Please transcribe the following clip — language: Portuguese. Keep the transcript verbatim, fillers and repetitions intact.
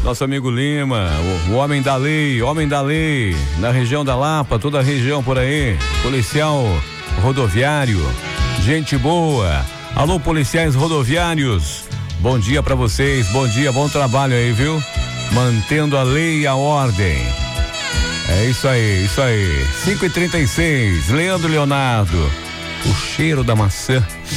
Nosso amigo Lima, o, o homem da lei, homem da lei, na região da Lapa, toda a região por aí, policial rodoviário, gente boa. Alô, policiais rodoviários, bom dia pra vocês, bom dia, bom trabalho aí, viu? Mantendo a lei e a ordem. É isso aí, isso aí. cinco e trinta e seis, Leandro Leonardo, o cheiro da maçã.